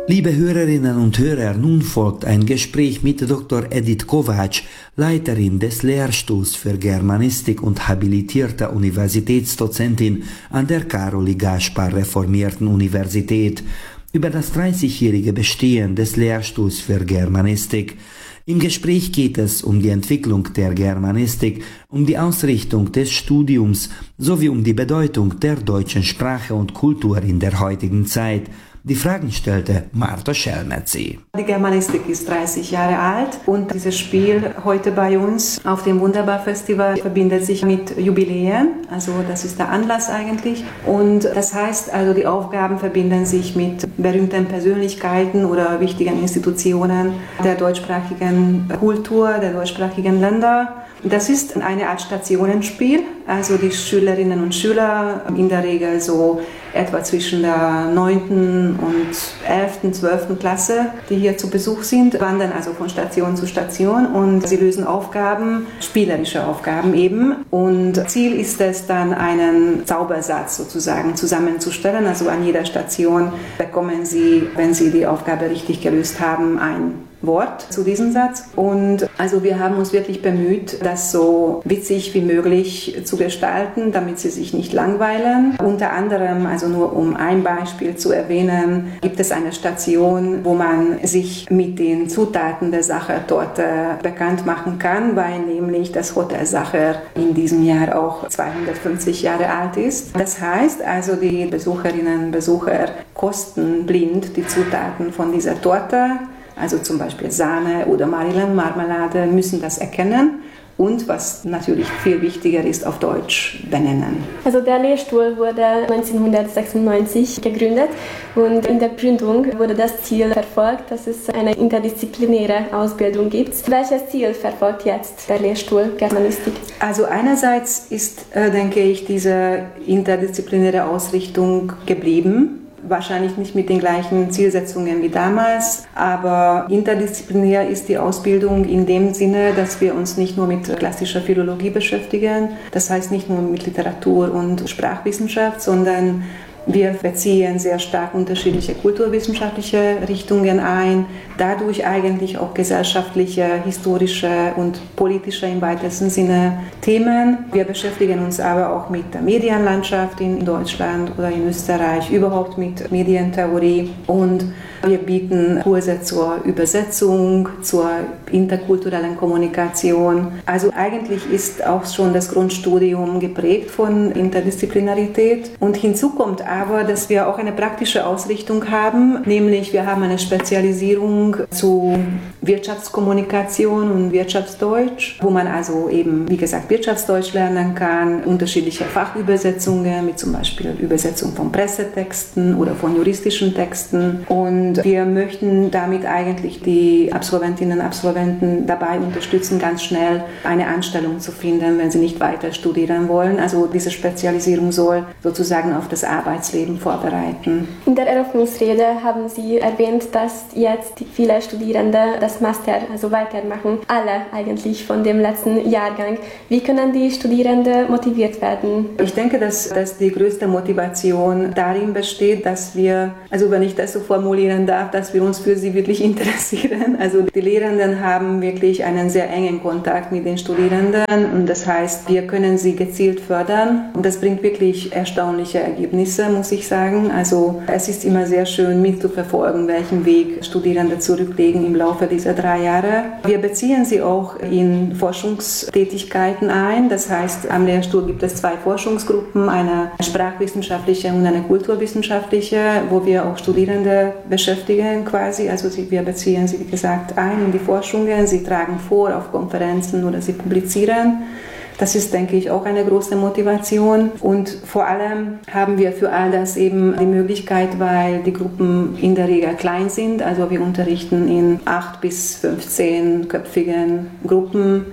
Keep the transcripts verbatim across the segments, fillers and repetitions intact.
Liebe Hörerinnen und Hörer, nun folgt ein Gespräch mit Doktor Edith Kovács, Leiterin des Lehrstuhls für Germanistik und habilitierter Universitätsdozentin an der Karoli Gáspár Reformierten Universität, über das dreißigjährige Bestehen des Lehrstuhls für Germanistik. Im Gespräch geht es um die Entwicklung der Germanistik, um die Ausrichtung des Studiums sowie um die Bedeutung der deutschen Sprache und Kultur in der heutigen Zeit. Die Fragen stellte Marta Schelmetzi. Die Germanistik ist dreißig Jahre alt und dieses Spiel heute bei uns auf dem Wunderbar-Festival verbindet sich mit Jubiläen. Also das ist der Anlass eigentlich. Und das heißt also, die Aufgaben verbinden sich mit berühmten Persönlichkeiten oder wichtigen Institutionen der deutschsprachigen Kultur, der deutschsprachigen Länder. Das ist eine Art Stationenspiel, also die Schülerinnen und Schüler in der Regel so etwa zwischen der neunten und elften, zwölften Klasse, die hier zu Besuch sind, wandern also von Station zu Station und sie lösen Aufgaben, spielerische Aufgaben eben. Und Ziel ist es dann, einen Zaubersatz sozusagen zusammenzustellen. Also an jeder Station bekommen sie, wenn sie die Aufgabe richtig gelöst haben, ein Wort zu diesem Satz. Und also wir haben uns wirklich bemüht, das so witzig wie möglich zu gestalten, damit sie sich nicht langweilen. Unter anderem, also nur um ein Beispiel zu erwähnen, gibt es eine Station, wo man sich mit den Zutaten der Sachertorte bekannt machen kann, weil nämlich das Hotel Sacher in diesem Jahr auch zweihundertfünfzig Jahre alt ist. Das heißt also, die Besucherinnen und Besucher kosten blind die Zutaten von dieser Torte. Also zum Beispiel Sahne oder Marillenmarmelade, müssen das erkennen und, was natürlich viel wichtiger ist, auf Deutsch benennen. Also der Lehrstuhl wurde neunzehnhundertsechsundneunzig gegründet und in der Gründung wurde das Ziel verfolgt, dass es eine interdisziplinäre Ausbildung gibt. Welches Ziel verfolgt jetzt der Lehrstuhl Germanistik? Also einerseits ist, äh, denke ich, diese interdisziplinäre Ausrichtung geblieben. Wahrscheinlich nicht mit den gleichen Zielsetzungen wie damals, aber interdisziplinär ist die Ausbildung in dem Sinne, dass wir uns nicht nur mit klassischer Philologie beschäftigen, das heißt nicht nur mit Literatur und Sprachwissenschaft, sondern wir beziehen sehr stark unterschiedliche kulturwissenschaftliche Richtungen ein, dadurch eigentlich auch gesellschaftliche, historische und politische im weitesten Sinne Themen. Wir beschäftigen uns aber auch mit der Medienlandschaft in Deutschland oder in Österreich, überhaupt mit Medientheorie, und wir bieten Kurse zur Übersetzung, zur interkulturellen Kommunikation. Also eigentlich ist auch schon das Grundstudium geprägt von Interdisziplinarität, und hinzu kommt aber, dass wir auch eine praktische Ausrichtung haben, nämlich wir haben eine Spezialisierung zu Wirtschaftskommunikation und Wirtschaftsdeutsch, wo man also eben, wie gesagt, Wirtschaftsdeutsch lernen kann, unterschiedliche Fachübersetzungen, wie zum Beispiel Übersetzung von Pressetexten oder von juristischen Texten, und wir möchten damit eigentlich die Absolventinnen und Absolventen dabei unterstützen, ganz schnell eine Anstellung zu finden, wenn sie nicht weiter studieren wollen. Also diese Spezialisierung soll sozusagen auf das Arbeitsleben vorbereiten. In der Eröffnungsrede haben Sie erwähnt, dass jetzt viele Studierende das Master also weitermachen, alle eigentlich von dem letzten Jahrgang. Wie können die Studierenden motiviert werden? Ich denke, dass, dass die größte Motivation darin besteht, dass wir, also wenn ich das so formulieren darf, dass wir uns für sie wirklich interessieren. Also die Lehrenden haben wirklich einen sehr engen Kontakt mit den Studierenden, und das heißt, wir können sie gezielt fördern, und das bringt wirklich erstaunliche Ergebnisse, muss ich sagen. Also es ist immer sehr schön mitzuverfolgen, welchen Weg Studierende zurücklegen im Laufe dieser drei Jahre. Wir beziehen sie auch in Forschungstätigkeiten ein. Das heißt, am Lehrstuhl gibt es zwei Forschungsgruppen, eine sprachwissenschaftliche und eine kulturwissenschaftliche, wo wir auch Studierende beschäftigen quasi. Also sie, wir beziehen sie, wie gesagt, ein in die Forschungen. Sie tragen vor auf Konferenzen oder sie publizieren. Das ist, denke ich, auch eine große Motivation, und vor allem haben wir für all das eben die Möglichkeit, weil die Gruppen in der Regel klein sind, also wir unterrichten in acht bis fünfzehnköpfigen Gruppen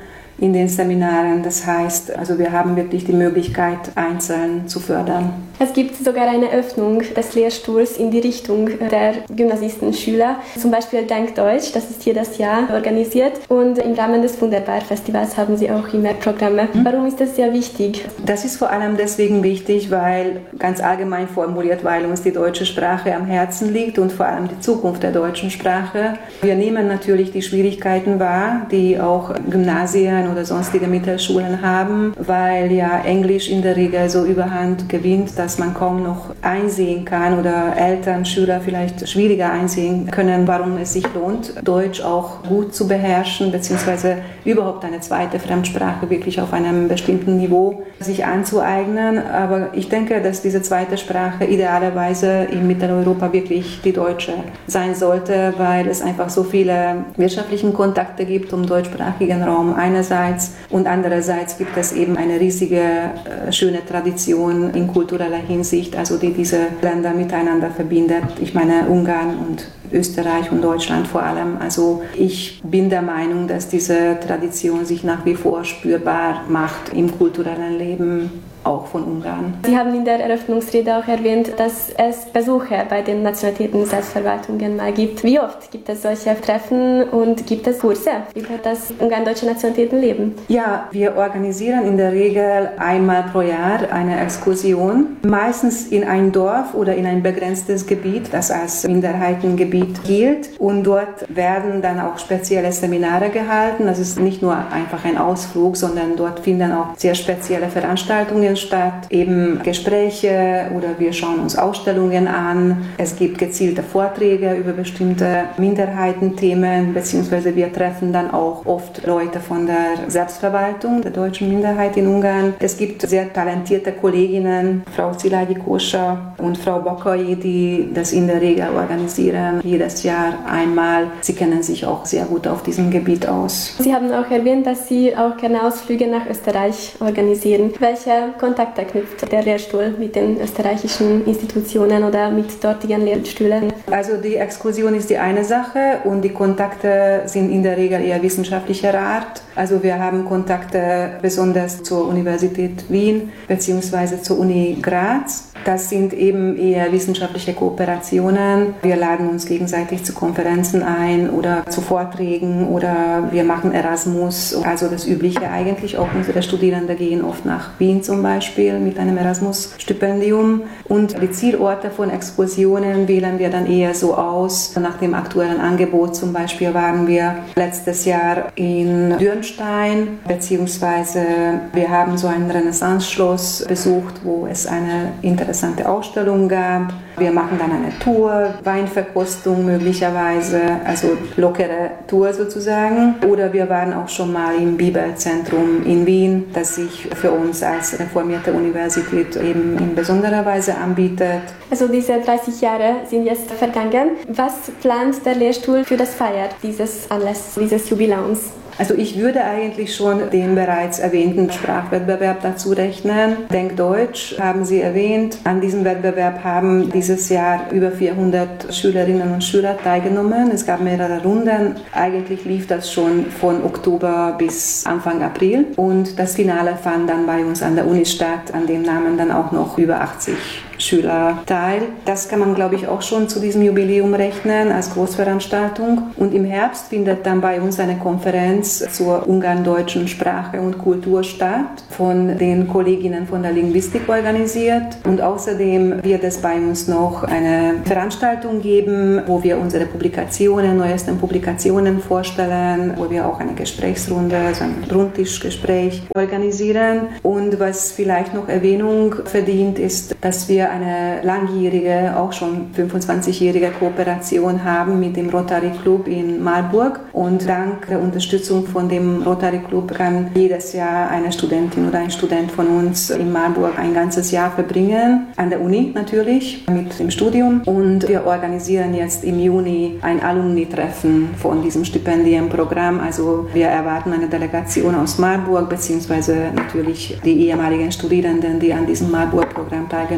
in den Seminaren. Das heißt, also wir haben wirklich die Möglichkeit, einzeln zu fördern. Es gibt sogar eine Öffnung des Lehrstuhls in die Richtung der Gymnasistenschüler. Zum Beispiel Denk Deutsch, das ist jedes Jahr organisiert. Und im Rahmen des Wunderbar-Festivals haben sie auch immer Programme. Mhm. Warum ist das sehr wichtig? Das ist vor allem deswegen wichtig, weil, ganz allgemein formuliert, weil uns die deutsche Sprache am Herzen liegt und vor allem die Zukunft der deutschen Sprache. Wir nehmen natürlich die Schwierigkeiten wahr, die auch Gymnasien oder sonstige Mittelschulen haben, weil ja Englisch in der Regel so überhand gewinnt, dass man kaum noch einsehen kann oder Eltern, Schüler vielleicht schwieriger einsehen können, warum es sich lohnt, Deutsch auch gut zu beherrschen, beziehungsweise überhaupt eine zweite Fremdsprache wirklich auf einem bestimmten Niveau sich anzueignen. Aber ich denke, dass diese zweite Sprache idealerweise in Mitteleuropa wirklich die deutsche sein sollte, weil es einfach so viele wirtschaftliche Kontakte gibt im deutschsprachigen Raum einerseits und andererseits gibt es eben eine riesige, schöne Tradition in kultureller Hinsicht, also die diese Länder miteinander verbindet. Ich meine Ungarn und Österreich und Deutschland vor allem. Also ich bin der Meinung, dass diese Tradition sich nach wie vor spürbar macht im kulturellen Leben auch von Ungarn. Sie haben in der Eröffnungsrede auch erwähnt, dass es Besuche bei den Nationalitäten Selbstverwaltungen mal gibt. Wie oft gibt es solche Treffen und gibt es Kurse über das ungarn-deutsche Nationalitätenleben? Ja, wir organisieren in der Regel einmal pro Jahr eine Exkursion, meistens in ein Dorf oder in ein begrenztes Gebiet, das als Minderheitengebiet gilt. Und dort werden dann auch spezielle Seminare gehalten. Das ist nicht nur einfach ein Ausflug, sondern dort finden auch sehr spezielle Veranstaltungen statt, eben Gespräche oder wir schauen uns Ausstellungen an. Es gibt gezielte Vorträge über bestimmte Minderheitenthemen, beziehungsweise wir treffen dann auch oft Leute von der Selbstverwaltung der deutschen Minderheit in Ungarn. Es gibt sehr talentierte Kolleginnen, Frau Szilágyi Kósa und Frau Bakai, die das in der Regel organisieren, jedes Jahr einmal. Sie kennen sich auch sehr gut auf diesem Gebiet aus. Sie haben auch erwähnt, dass Sie auch gerne Ausflüge nach Österreich organisieren. Welche Kontakte knüpft der Lehrstuhl mit den österreichischen Institutionen oder mit dortigen Lehrstühlen? Also die Exkursion ist die eine Sache und die Kontakte sind in der Regel eher wissenschaftlicher Art. Also wir haben Kontakte besonders zur Universität Wien bzw. zur Uni Graz. Das sind eben eher wissenschaftliche Kooperationen. Wir laden uns gegenseitig zu Konferenzen ein oder zu Vorträgen oder wir machen Erasmus. Also das Übliche eigentlich. Auch unsere Studierenden gehen oft nach Wien zum Beispiel mit einem Erasmus-Stipendium. Und die Zielorte von Exkursionen wählen wir dann eher so aus. Nach dem aktuellen Angebot zum Beispiel waren wir letztes Jahr in Dürnstein, beziehungsweise wir haben so ein Renaissance-Schloss besucht, wo es eine interessante Ausstellung gab. Wir machen dann eine Tour, Weinverkostung möglicherweise, also lockere Tour sozusagen. Oder wir waren auch schon mal im Bibelzentrum in Wien, das sich für uns als reformierte Universität eben in besonderer Weise anbietet. Also diese dreißig Jahre sind jetzt vergangen. Was plant der Lehrstuhl für das Feier dieses Anlasses, dieses Jubiläums? Also ich würde eigentlich schon den bereits erwähnten Sprachwettbewerb dazu rechnen. Denk Deutsch haben Sie erwähnt. An diesem Wettbewerb haben dieses Jahr über vierhundert Schülerinnen und Schüler teilgenommen. Es gab mehrere Runden. Eigentlich lief das schon von Oktober bis Anfang April. Und das Finale fand dann bei uns an der Uni statt. An dem nahmen dann auch noch über achtzig Schüler teil. Das kann man, glaube ich, auch schon zu diesem Jubiläum rechnen als Großveranstaltung. Und im Herbst findet dann bei uns eine Konferenz zur ungarn-deutschen Sprache und Kultur statt, von den Kolleginnen von der Linguistik organisiert. Und außerdem wird es bei uns noch eine Veranstaltung geben, wo wir unsere Publikationen, neuesten Publikationen vorstellen, wo wir auch eine Gesprächsrunde, so ein Rundtischgespräch organisieren. Und was vielleicht noch Erwähnung verdient, ist, dass wir eine langjährige, auch schon fünfundzwanzigjährige Kooperation haben mit dem Rotary Club in Marburg. Und dank der Unterstützung von dem Rotary Club kann jedes Jahr eine Studentin oder ein Student von uns in Marburg ein ganzes Jahr verbringen, an der Uni natürlich, mit dem Studium. Und wir organisieren jetzt im Juni ein Alumni-Treffen von diesem Stipendienprogramm. Also wir erwarten eine Delegation aus Marburg, beziehungsweise natürlich die ehemaligen Studierenden, die an diesem Marburg-Programm teilgenommen haben.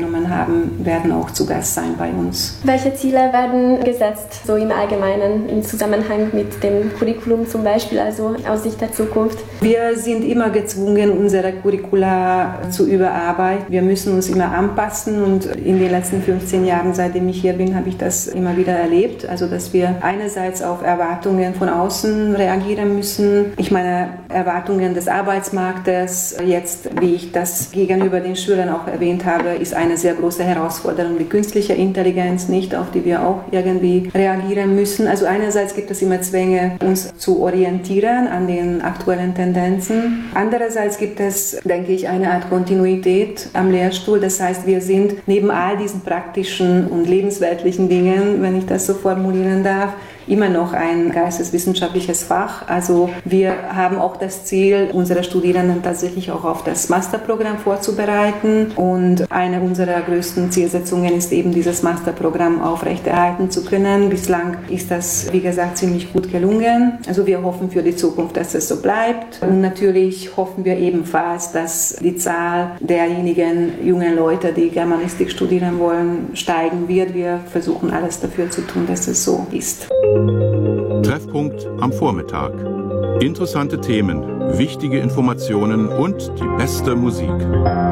haben, werden auch zu Gast sein bei uns. Welche Ziele werden gesetzt, so im Allgemeinen, im Zusammenhang mit dem Curriculum zum Beispiel, also aus Sicht der Zukunft? Wir sind immer gezwungen, unsere Curricula zu überarbeiten. Wir müssen uns immer anpassen und in den letzten fünfzehn Jahren, seitdem ich hier bin, habe ich das immer wieder erlebt. Also, dass wir einerseits auf Erwartungen von außen reagieren müssen. Ich meine, Erwartungen des Arbeitsmarktes, jetzt, wie ich das gegenüber den Schülern auch erwähnt habe, ist eine sehr große Herausforderung, die künstliche Intelligenz, nicht, auf die wir auch irgendwie reagieren müssen. Also einerseits gibt es immer Zwänge, uns zu orientieren an den aktuellen Tendenzen. Andererseits gibt es, denke ich, eine Art Kontinuität am Lehrstuhl. Das heißt, wir sind neben all diesen praktischen und lebensweltlichen Dingen, wenn ich das so formulieren darf, immer noch ein geisteswissenschaftliches Fach. Also wir haben auch das Ziel, unsere Studierenden tatsächlich auch auf das Masterprogramm vorzubereiten. Und eine unserer größten Zielsetzungen ist eben, dieses Masterprogramm aufrechterhalten zu können. Bislang ist das, wie gesagt, ziemlich gut gelungen. Also wir hoffen für die Zukunft, dass es so bleibt. Und natürlich hoffen wir ebenfalls, dass die Zahl derjenigen jungen Leute, die Germanistik studieren wollen, steigen wird. Wir versuchen alles dafür zu tun, dass es so ist. Treffpunkt am Vormittag. Interessante Themen, wichtige Informationen und die beste Musik.